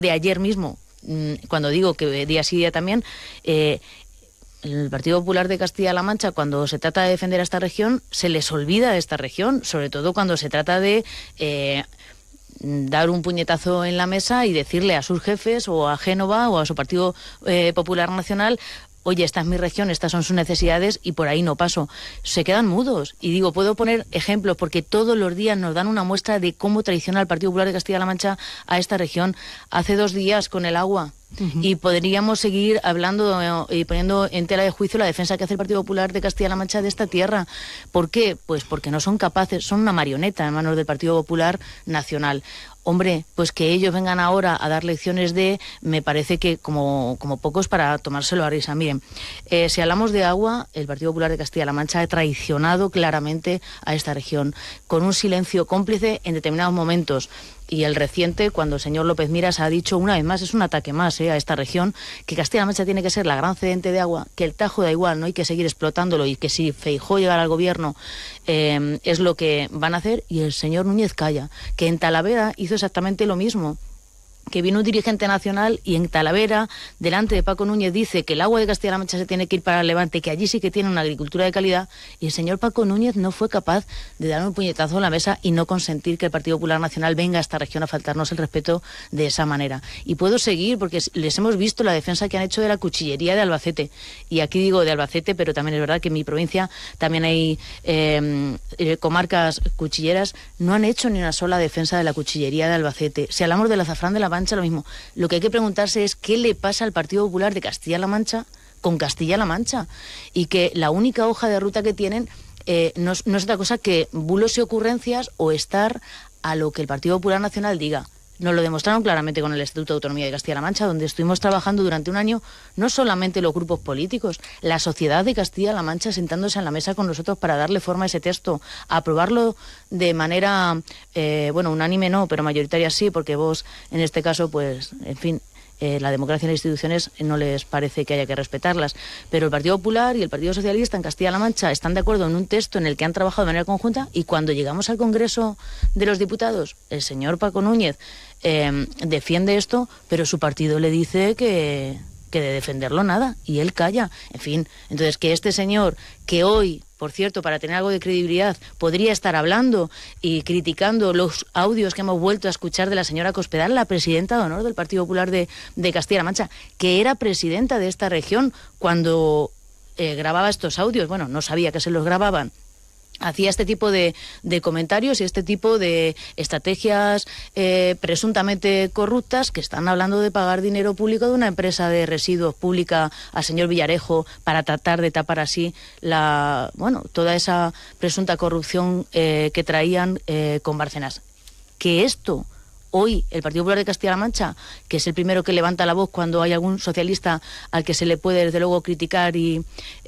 de ayer mismo, cuando digo que día sí día también, el Partido Popular de Castilla-La Mancha, cuando se trata de defender a esta región, se les olvida de esta región, sobre todo cuando se trata de dar un puñetazo en la mesa y decirle a sus jefes o a Génova o a su Partido Popular Nacional: oye, esta es mi región, estas son sus necesidades y por ahí no paso. Se quedan mudos. Y digo, puedo poner ejemplos porque todos los días nos dan una muestra de cómo traiciona el Partido Popular de Castilla-La Mancha a esta región. Hace 2 días con el agua. Y podríamos seguir hablando y poniendo en tela de juicio la defensa que hace el Partido Popular de Castilla-La Mancha de esta tierra. ¿Por qué? Pues porque no son capaces, son una marioneta en manos del Partido Popular Nacional. Hombre, pues que ellos vengan ahora a dar lecciones me parece que como pocos para tomárselo a risa. Miren, si hablamos de agua, el Partido Popular de Castilla-La Mancha ha traicionado claramente a esta región, con un silencio cómplice en determinados momentos. Y el reciente, cuando el señor López Miras ha dicho una vez más, es un ataque más a esta región, que Castilla-La Mancha tiene que ser la gran cedente de agua, que el Tajo da igual, no hay que seguir explotándolo, y que si Feijóo llegara al gobierno es lo que van a hacer. Y el señor Núñez calla, que en Talavera hizo exactamente lo mismo, que vino un dirigente nacional y en Talavera, delante de Paco Núñez, dice que el agua de Castilla-La Mancha se tiene que ir para el Levante, que allí sí que tiene una agricultura de calidad, y el señor Paco Núñez no fue capaz de dar un puñetazo en la mesa y no consentir que el Partido Popular Nacional venga a esta región a faltarnos el respeto de esa manera. Y puedo seguir porque les hemos visto la defensa que han hecho de la cuchillería de Albacete, y aquí digo de Albacete, pero también es verdad que en mi provincia también hay comarcas cuchilleras. No han hecho ni una sola defensa de la cuchillería de Albacete. Si hablamos del azafrán de la Mancha, lo mismo. Lo que hay que preguntarse es qué le pasa al Partido Popular de Castilla-La Mancha con Castilla-La Mancha, y que la única hoja de ruta que tienen no es otra cosa que bulos y ocurrencias o estar a lo que el Partido Popular Nacional diga. Nos lo demostraron claramente con el Estatuto de Autonomía de Castilla-La Mancha, donde estuvimos trabajando durante un año, no solamente los grupos políticos, la sociedad de Castilla-La Mancha sentándose en la mesa con nosotros para darle forma a ese texto, aprobarlo de manera, unánime no, pero mayoritaria sí, porque vos, en este caso, pues, en fin, la democracia y las instituciones no les parece que haya que respetarlas, pero el Partido Popular y el Partido Socialista en Castilla-La Mancha están de acuerdo en un texto en el que han trabajado de manera conjunta, y cuando llegamos al Congreso de los Diputados, el señor Paco Núñez defiende esto, pero su partido le dice que de defenderlo nada, y él calla. En fin, entonces que este señor, que hoy, por cierto, para tener algo de credibilidad, podría estar hablando y criticando los audios que hemos vuelto a escuchar de la señora Cospedal, la presidenta de honor del Partido Popular de Castilla-La Mancha, que era presidenta de esta región cuando grababa estos audios. Bueno, no sabía que se los grababan. Hacía este tipo de comentarios y este tipo de estrategias presuntamente corruptas, que están hablando de pagar dinero público de una empresa de residuos pública al señor Villarejo para tratar de tapar así toda esa presunta corrupción que traían con Bárcenas. Que esto hoy el Partido Popular de Castilla-La Mancha, que es el primero que levanta la voz cuando hay algún socialista al que se le puede desde luego criticar y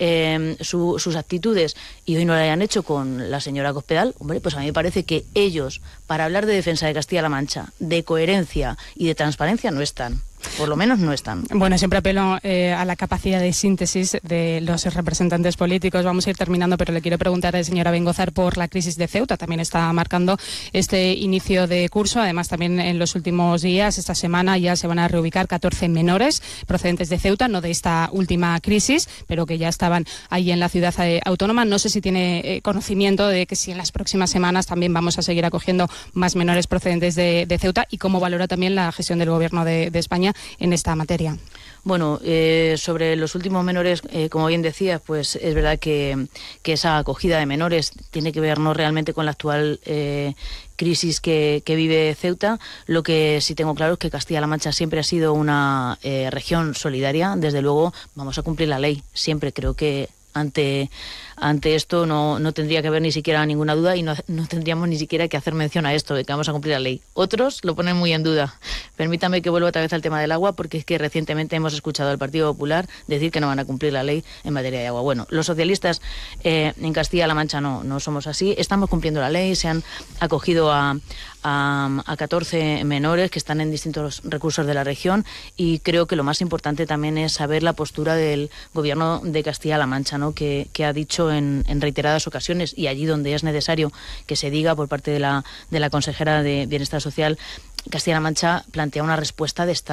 sus actitudes, y hoy no lo hayan hecho con la señora Cospedal, hombre, pues a mí me parece que ellos, para hablar de defensa de Castilla-La Mancha, de coherencia y de transparencia, no están. Por lo menos no están. Bueno, siempre apelo a la capacidad de síntesis de los representantes políticos. Vamos a ir terminando, pero le quiero preguntar al señor Abengozar por la crisis de Ceuta. También está marcando este inicio de curso. Además, también en los últimos días, esta semana, ya se van a reubicar 14 menores procedentes de Ceuta, no de esta última crisis, pero que ya estaban ahí en la ciudad autónoma. No sé si tiene conocimiento de que si en las próximas semanas también vamos a seguir acogiendo más menores procedentes de Ceuta, y cómo valora también la gestión del Gobierno de España en esta materia. Bueno, sobre los últimos menores, como bien decías, pues es verdad que esa acogida de menores tiene que ver no realmente con la actual crisis que vive Ceuta. Lo que sí tengo claro es que Castilla-La Mancha siempre ha sido una región solidaria. Desde luego vamos a cumplir la ley. Siempre creo que ante esto no tendría que haber ni siquiera ninguna duda, y no tendríamos ni siquiera que hacer mención a esto de que vamos a cumplir la ley. Otros lo ponen muy en duda. Permítame que vuelva otra vez al tema del agua, porque es que recientemente hemos escuchado al Partido Popular decir que no van a cumplir la ley en materia de agua. Bueno, los socialistas en Castilla-La Mancha no somos así. Estamos cumpliendo la ley. Se han acogido a 14 menores que están en distintos recursos de la región, y creo que lo más importante también es saber la postura del Gobierno de Castilla-La Mancha, ¿no? que ha dicho en reiteradas ocasiones, y allí donde es necesario que se diga por parte de la consejera de Bienestar Social, Castilla-La Mancha plantea una respuesta de Estado.